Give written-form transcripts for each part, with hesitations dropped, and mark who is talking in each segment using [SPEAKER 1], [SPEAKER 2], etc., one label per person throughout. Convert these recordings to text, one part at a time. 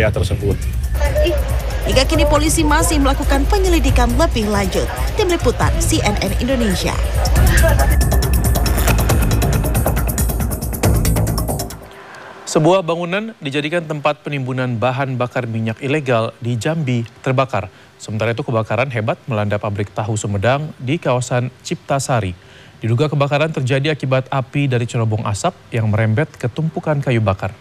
[SPEAKER 1] area tersebut.
[SPEAKER 2] Hingga kini polisi masih melakukan penyelidikan lebih lanjut. Tim Liputan CNN Indonesia.
[SPEAKER 3] Sebuah bangunan dijadikan tempat penimbunan bahan bakar minyak ilegal di Jambi terbakar. Sementara itu kebakaran hebat melanda pabrik tahu Sumedang di kawasan Ciptasari. Diduga kebakaran terjadi akibat api dari cerobong asap yang merembet ke tumpukan kayu bakar.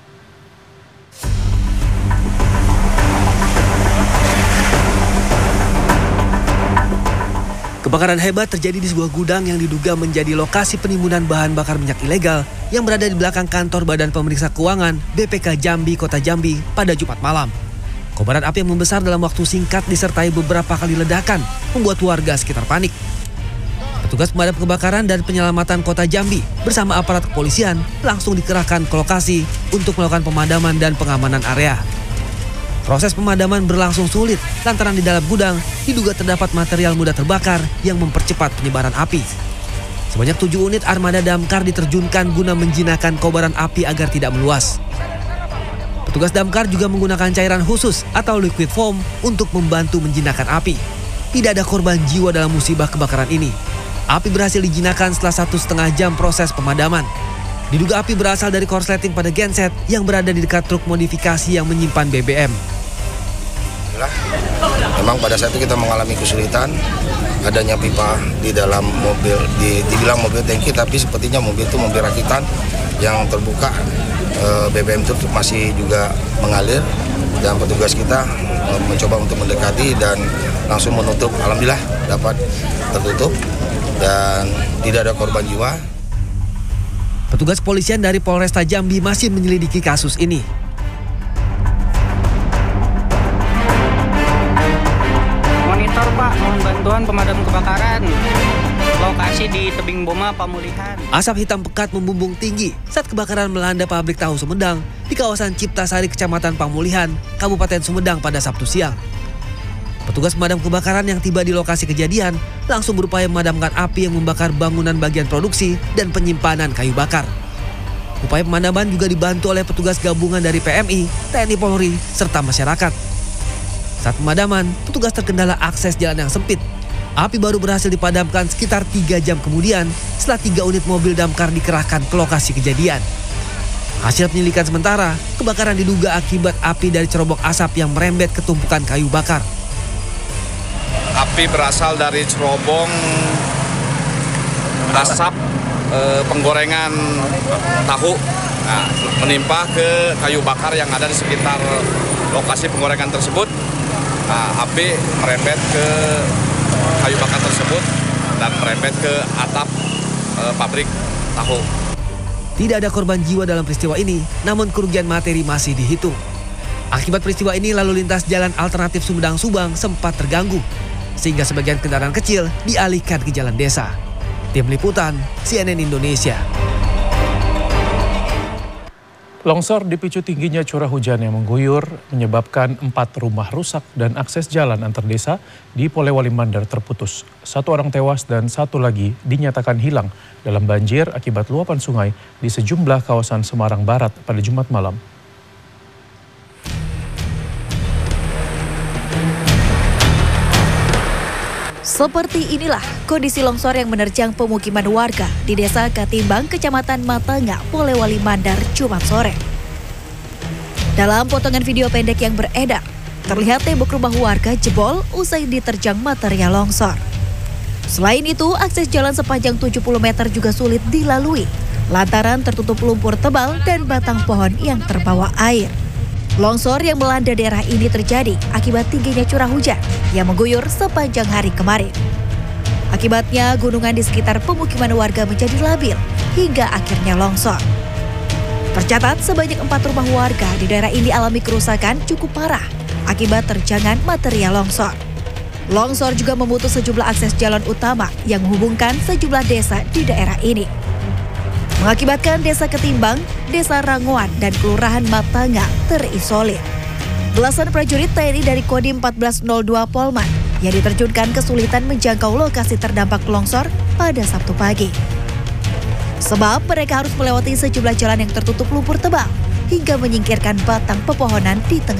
[SPEAKER 4] Kebakaran hebat terjadi di sebuah gudang yang diduga menjadi lokasi penimbunan bahan bakar minyak ilegal yang berada di belakang kantor Badan Pemeriksa Keuangan BPK Jambi, Kota Jambi pada Jumat malam. Kobaran api yang membesar dalam waktu singkat disertai beberapa kali ledakan membuat warga sekitar panik. Petugas pemadam kebakaran dan penyelamatan Kota Jambi bersama aparat kepolisian langsung dikerahkan ke lokasi untuk melakukan pemadaman dan pengamanan area. Proses pemadaman berlangsung sulit lantaran di dalam gudang diduga terdapat material mudah terbakar yang mempercepat penyebaran api. Sebanyak 7 unit armada damkar diterjunkan guna menjinakkan kobaran api agar tidak meluas. Petugas damkar juga menggunakan cairan khusus atau liquid foam untuk membantu menjinakkan api. Tidak ada korban jiwa dalam musibah kebakaran ini. Api berhasil dijinakkan setelah 1,5 jam proses pemadaman. Diduga api berasal dari korsleting pada genset yang berada di dekat truk modifikasi yang menyimpan BBM.
[SPEAKER 5] Memang pada saat itu kita mengalami kesulitan adanya pipa di dalam mobil, dibilang mobil tangki tapi sepertinya mobil itu mobil rakitan yang terbuka. BBM itu masih juga mengalir dan petugas kita mencoba untuk mendekati dan langsung menutup. Alhamdulillah dapat tertutup dan tidak ada korban jiwa.
[SPEAKER 4] Petugas kepolisian dari Polresta Jambi masih menyelidiki kasus ini.
[SPEAKER 6] Monitor Pak, mohon bantuan pemadam kebakaran. Lokasi di Tebing Boma, Pamulihan.
[SPEAKER 4] Asap hitam pekat membumbung tinggi saat kebakaran melanda pabrik tahu Sumedang di kawasan Ciptasari, Kecamatan Pamulihan, Kabupaten Sumedang pada Sabtu siang. Petugas pemadam kebakaran yang tiba di lokasi kejadian langsung berupaya memadamkan api yang membakar bangunan bagian produksi dan penyimpanan kayu bakar. Upaya pemadaman juga dibantu oleh petugas gabungan dari PMI, TNI Polri, serta masyarakat. Saat pemadaman, petugas terkendala akses jalan yang sempit. Api baru berhasil dipadamkan sekitar 3 jam kemudian setelah 3 unit mobil damkar dikerahkan ke lokasi kejadian. Hasil penyelidikan sementara, kebakaran diduga akibat api dari cerobong asap yang merembet ke tumpukan kayu bakar.
[SPEAKER 7] Api berasal dari cerobong asap penggorengan tahu, menimpa ke kayu bakar yang ada di sekitar lokasi penggorengan tersebut. Api merembet ke kayu bakar tersebut dan merembet ke atap pabrik tahu.
[SPEAKER 4] Tidak ada korban jiwa dalam peristiwa ini, namun kerugian materi masih dihitung. Akibat peristiwa ini, lalu lintas jalan alternatif Sumedang-Subang sempat terganggu, sehingga sebagian kendaraan kecil dialihkan ke jalan desa. Tim Liputan CNN Indonesia.
[SPEAKER 3] Longsor dipicu tingginya curah hujan yang mengguyur menyebabkan 4 rumah rusak dan akses jalan antar desa di Polewali Mandar terputus. 1 orang tewas dan 1 lagi dinyatakan hilang dalam banjir akibat luapan sungai di sejumlah kawasan Semarang Barat pada Jumat malam.
[SPEAKER 2] Seperti inilah kondisi longsor yang menerjang pemukiman warga di Desa Katimbang, Kecamatan Matanga, Polewali Mandar, Jumat sore. Dalam potongan video pendek yang beredar, terlihat tembok rumah warga jebol usai diterjang material longsor. Selain itu, akses jalan sepanjang 70 meter juga sulit dilalui lantaran tertutup lumpur tebal dan batang pohon yang terbawa air. Longsor yang melanda daerah ini terjadi akibat tingginya curah hujan yang mengguyur sepanjang hari kemarin. Akibatnya, gunungan di sekitar pemukiman warga menjadi labil hingga akhirnya longsor. Tercatat sebanyak 4 rumah warga di daerah ini alami kerusakan cukup parah akibat terjangan material longsor. Longsor juga memutus sejumlah akses jalan utama yang menghubungkan sejumlah desa di daerah ini, mengakibatkan Desa Ketimbang, Desa Ranguan, dan Kelurahan Matanga terisolir. Belasan prajurit TNI dari Kodim 1402 Polman yang diterjunkan kesulitan menjangkau lokasi terdampak longsor pada Sabtu pagi. Sebab mereka harus melewati sejumlah jalan yang tertutup lumpur tebal hingga menyingkirkan batang pepohonan di tengah